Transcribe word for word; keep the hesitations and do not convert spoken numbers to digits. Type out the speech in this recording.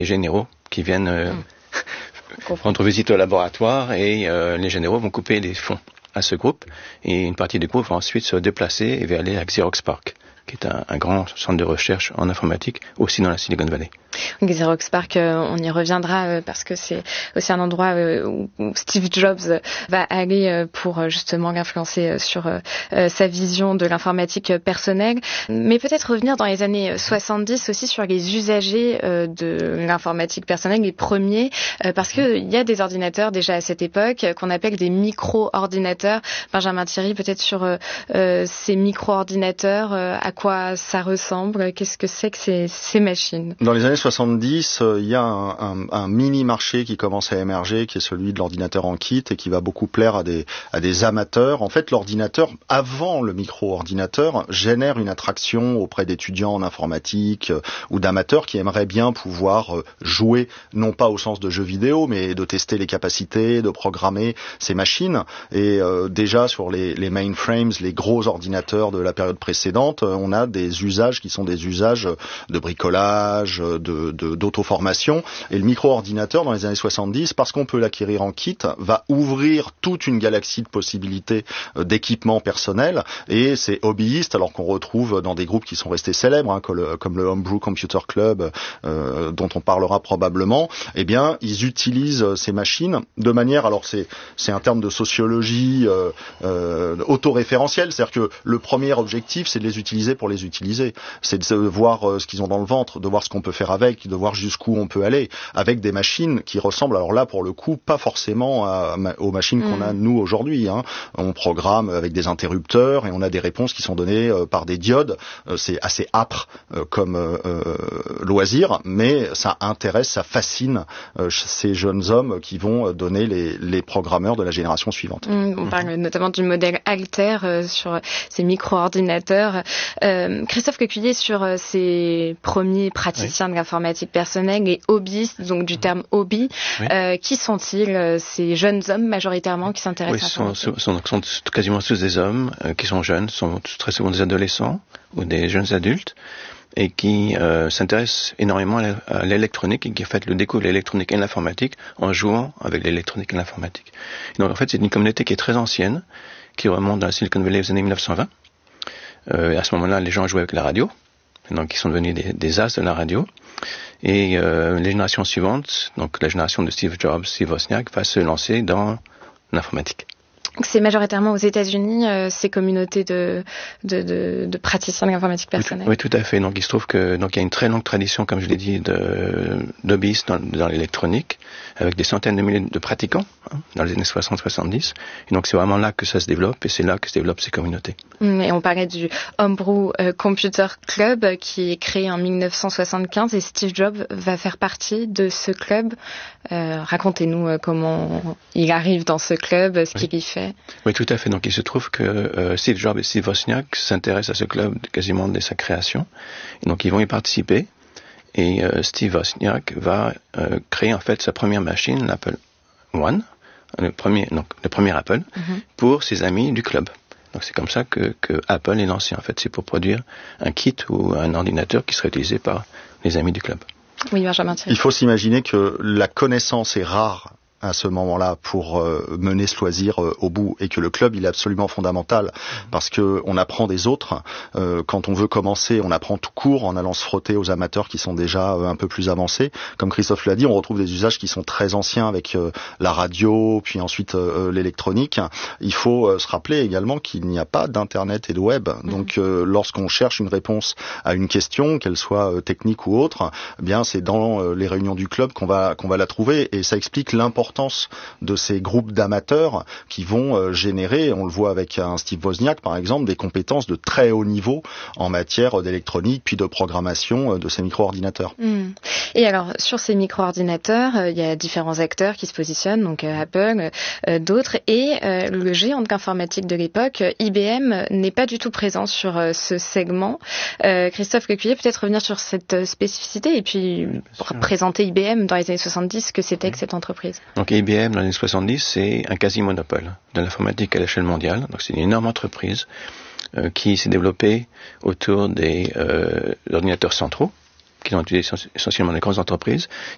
les généraux qui viennent euh, mmh. rendre visite au laboratoire et euh, les généraux vont couper des fonds à ce groupe et une partie du groupe va ensuite se déplacer et va aller à Xerox PARC, qui est un, un grand centre de recherche en informatique, aussi dans la Silicon Valley. Xerox PARC, euh, on y reviendra euh, parce que c'est aussi un endroit euh, où, où Steve Jobs va aller euh, pour euh, justement influencer euh, sur euh, sa vision de l'informatique personnelle. Mais peut-être revenir dans les années soixante-dix aussi sur les usagers euh, de l'informatique personnelle, les premiers, euh, parce qu'il y a des ordinateurs déjà à cette époque qu'on appelle des micro-ordinateurs. Benjamin Thierry, peut-être sur euh, euh, ces micro-ordinateurs, euh, à quoi ça ressemble, qu'est-ce que c'est que ces, ces machines? Dans les années soixante-dix, il euh, y a un, un, un mini-marché qui commence à émerger, qui est celui de l'ordinateur en kit et qui va beaucoup plaire à des, à des amateurs. En fait, l'ordinateur, avant le micro-ordinateur, génère une attraction auprès d'étudiants en informatique euh, ou d'amateurs qui aimeraient bien pouvoir euh, jouer, non pas au sens de jeux vidéo, mais de tester les capacités, de programmer ces machines. Et euh, déjà, sur les, les mainframes, les gros ordinateurs de la période précédente, euh, on a des usages qui sont des usages de bricolage, de De, de, d'auto-formation. Et le micro-ordinateur, dans les années soixante-dix, parce qu'on peut l'acquérir en kit, va ouvrir toute une galaxie de possibilités euh, d'équipements personnels. Et c'est hobbyistes, alors qu'on retrouve dans des groupes qui sont restés célèbres, hein, comme, le, comme le Homebrew Computer Club, euh, dont on parlera probablement, eh bien, ils utilisent ces machines de manière, alors c'est, c'est un terme de sociologie euh, euh, autoréférentielle, c'est-à-dire que le premier objectif, c'est de les utiliser pour les utiliser. C'est de voir euh, ce qu'ils ont dans le ventre, de voir ce qu'on peut faire avec, de voir jusqu'où on peut aller, avec des machines qui ressemblent, alors là pour le coup, pas forcément à, aux machines qu'on a nous aujourd'hui. Hein. On programme avec des interrupteurs et on a des réponses qui sont données euh, par des diodes. Euh, c'est assez âpre euh, comme euh, loisir, mais ça intéresse, ça fascine euh, ces jeunes hommes qui vont donner les, les programmeurs de la génération suivante. Mmh, on parle notamment du modèle Altair euh, sur ces micro-ordinateurs. Euh, Christophe Lecuyer, sur euh, ces premiers praticiens oui. de l'informatique personnelle et hobbyistes, donc du terme hobby, oui. euh, qui sont-ils euh, ces jeunes hommes majoritairement qui s'intéressent oui, à sont, sont, sont quasiment tous des hommes euh, qui sont jeunes, sont très souvent des adolescents ou des jeunes adultes et qui euh, s'intéressent énormément à l'électronique et qui en fait le découvrent l'électronique et l'informatique en jouant avec l'électronique et l'informatique. Et donc en fait c'est une communauté qui est très ancienne, qui remonte dans la Silicon Valley aux années dix-neuf cent vingt. Euh, à ce moment-là, les gens jouaient avec la radio, donc ils sont devenus des, des as de la radio. Et euh, les générations suivantes, donc la génération de Steve Jobs, Steve Wozniak, va se lancer dans l'informatique. C'est majoritairement aux États-Unis, euh, ces communautés de, de, de, de praticiens de l'informatique personnelle. Oui, tout à fait. Donc, il se trouve que donc il y a une très longue tradition, comme je l'ai dit, de d'hobbyistes dans, dans l'électronique, avec des centaines de milliers de pratiquants hein, dans les années soixante soixante-dix. Et donc, c'est vraiment là que ça se développe, et c'est là que se développent ces communautés. Et on parlait du Homebrew Computer Club qui est créé en dix-neuf cent soixante-quinze, et Steve Jobs va faire partie de ce club. Euh, racontez-nous comment il arrive dans ce club, ce oui. qu'il y fait. Oui, tout à fait. Donc, il se trouve que euh, Steve Jobs et Steve Wozniak s'intéressent à ce club quasiment dès sa création. Et donc, ils vont y participer. Et euh, Steve Wozniak va euh, créer en fait sa première machine, l'Apple One, le premier, donc le premier Apple, mm-hmm. pour ses amis du club. Donc, c'est comme ça que, que Apple est lancé. En fait, c'est pour produire un kit ou un ordinateur qui serait utilisé par les amis du club. Oui, Benjamin Thierry. Il faut s'imaginer que la connaissance est rare à ce moment-là pour euh, mener ce loisir euh, au bout, et que le club il est absolument fondamental parce que on apprend des autres. Euh, quand on veut commencer, on apprend tout court en allant se frotter aux amateurs qui sont déjà euh, un peu plus avancés. Comme Christophe l'a dit, on retrouve des usages qui sont très anciens avec euh, la radio, puis ensuite euh, l'électronique. Il faut euh, se rappeler également qu'il n'y a pas d'internet et de web. Donc euh, lorsqu'on cherche une réponse à une question, qu'elle soit euh, technique ou autre, eh bien c'est dans euh, les réunions du club qu'on va qu'on va la trouver, et ça explique l'importance de ces groupes d'amateurs qui vont euh, générer, on le voit avec un Steve Wozniak par exemple, des compétences de très haut niveau en matière d'électronique puis de programmation euh, de ces micro-ordinateurs. Mmh. Et alors sur ces micro-ordinateurs, euh, il y a différents acteurs qui se positionnent, donc euh, Apple, euh, d'autres, et euh, le géant de l'informatique de l'époque, I B M, n'est pas du tout présent sur euh, ce segment. Euh, Christophe Lecuyer, peut-être revenir sur cette spécificité et puis oui, présenter I B M dans les années soixante-dix, ce que c'était oui. que cette entreprise. Donc I B M dans les années soixante-dix, c'est un quasi-monopole de l'informatique à l'échelle mondiale. Donc c'est une énorme entreprise euh, qui s'est développée autour des euh, ordinateurs centraux, qui sont utilisés essentiellement dans les grandes entreprises.